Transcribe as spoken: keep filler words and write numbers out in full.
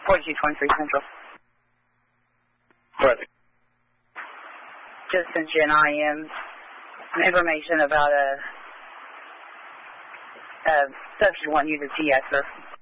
forty-two twenty-three Central. Right. Just sent you an I M information about a, a subject wanting you to see, yes, sir.